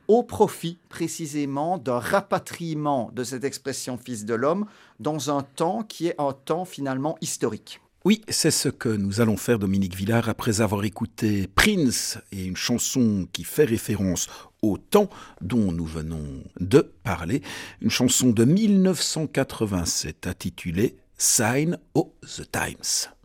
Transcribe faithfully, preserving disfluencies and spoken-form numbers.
au profit précisément d'un rapatriement de cette expression fils de l'homme dans un temps qui est un temps finalement historique. Oui, c'est ce que nous allons faire, Dominique Villard, après avoir écouté Prince et une chanson qui fait référence au temps dont nous venons de parler, une chanson de mille neuf cent quatre-vingt-sept intitulée Sign o' the Times.